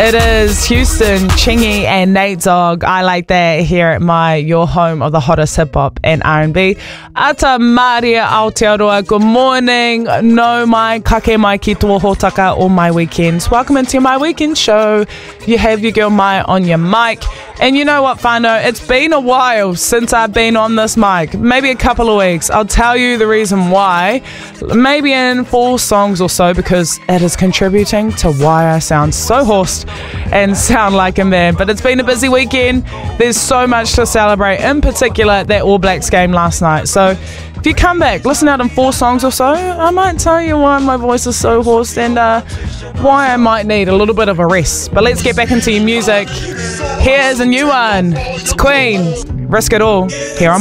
It is Houston, Chingy and Nate Dogg. I like that here at your home of the hottest hip hop and R&B. Ata Maria Aotearoa, good morning. No mai kake mai ki tua hotaka or my weekends. Welcome into my weekend show. You have your girl Mai on your mic. And you know what, whānau? It's been a while since I've been on this mic. Maybe a couple of weeks. I'll tell you the reason why. Maybe in 4 songs or so, because it is contributing to why I sound so hoarse and sound like a man. But it's been a busy weekend. There's so much to celebrate, in particular that All Blacks game last night. So if you come back, listen out in 4 songs or so, I might tell you why my voice is so hoarse and why I might need a little bit of a rest. But let's get back into your music. Here's a new one. It's Queen. Risk It All here on